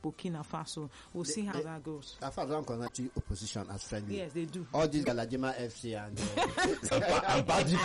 Burkina Faso. We'll see how that goes. As far as I'm concerned, opposition as friendly. Yes, they do. All these Galadima FC and Badji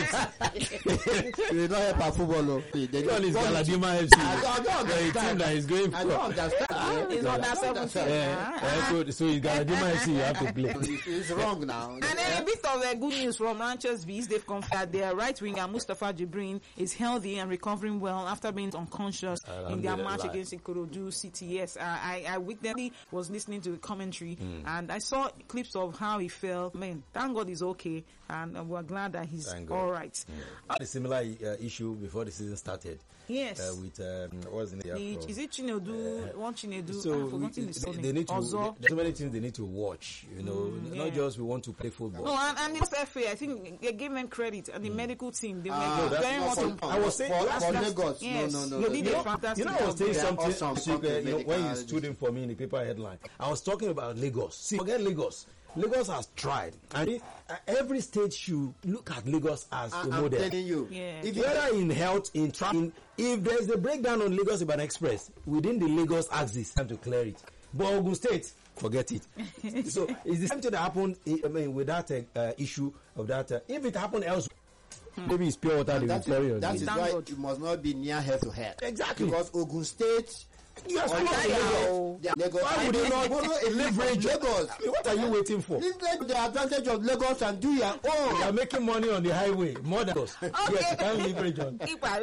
FC. they don't help our football. All is Galadima FC. The team that is going for. I don't understand. It's not that 17. So it's Galadima FC you have to play. It's wrong now. And then a bit of good news from Ranchers Bees. They've confirmed that their right winger Mustafa Jibrin is healthy and recovering well after being unconscious in their match against Ikorodu City. Yes, I witnessly was listening to the commentary and I saw clips of how he felt. Man, thank God he's okay, and we're glad that he's all right. A similar issue before the season started. Yes. With what's in there? Is it Chinedu? One Chinedu? So I've forgotten his they need to. There's so many things they need to watch. Not just we want to play football. No, and it's FA. I think they gave them credit, and the medical team they were very much. I was saying for Lagos. Yes. No. They did a fantastic I was saying job. something when you stood in for me in the paper headline. I was talking about Lagos. See, forget Lagos. Lagos has tried, and every state should look at Lagos as a model. I'm telling you, if whether in health, in traffic, if there's a breakdown on Lagos Ibadan Express within the Lagos axis, time to clear it. But Ogun State, forget it. So is the same thing that happened? With that issue of that. If it happened elsewhere, maybe it's pure water. that is why you must not be near head to head. Exactly, because Ogun State. Yes, Lagos. Why would you not leverage Lagos? What are you waiting for? Leverage the advantage of Lagos and do your own. You are making money on the highway more than us. Okay. Yes, you can't leverage on.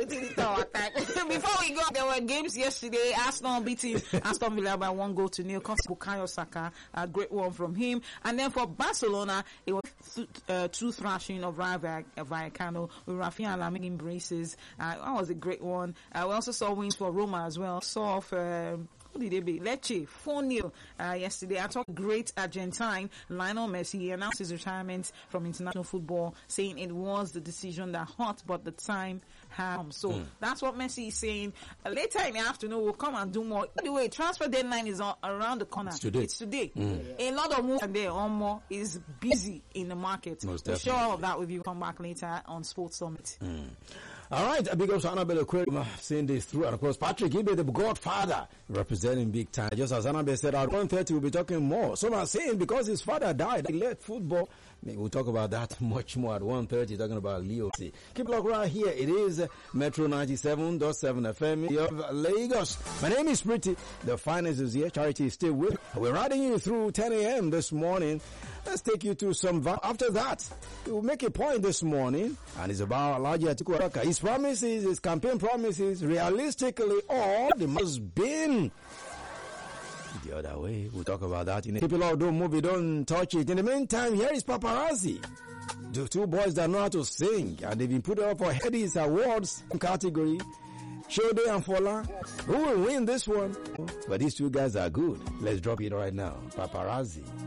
Before we go, there were games yesterday. Arsenal beating Aston Villa by 1-0. Bukayo Saka, a great one from him. And then for Barcelona, it was 2 thrashing of Rayo Vallecano with Rafinha making braces. That was a great one. We also saw wins for Roma as well. Saw off who did they be? Lecce 4-0 yesterday. I talked great Argentine Lionel Messi. He announced his retirement from international football, saying it was the decision that hurt, but the time had come. So that's what Messi is saying. Later in the afternoon, we'll come and do more. By the way, transfer deadline is around the corner. It's today. A lot of moves there. Omo is busy in the market. We'll share all of that with you. Come back later on Sports Summit. All right, a big up to Annabelle Aquarium saying this through, and of course Patrick Ibe, the Godfather, representing big time. Just as Annabelle said, at 1:30 we'll be talking more. Some are saying because his father died, he left football. We'll talk about that much more at 1:30, talking about Leo. Keep look right here. It is Metro 97.7 FM of Lagos. My name is Pretty. The finance is here. Charity is still with me. We're riding you through 10 a.m. this morning. Let's take you to some. After that, we will make a point this morning, and it's about Alhaji Atiku Abubakar. His promises, his campaign promises, realistically, all they must been the other way. We'll talk about that in a people don't move it, don't touch it. In the meantime, here is Paparazzi. The 2 boys that know how to sing, and they've been put up for Headies Awards category. Shode and Fola. Who will win this one? But these 2 guys are good. Let's drop it right now. Paparazzi.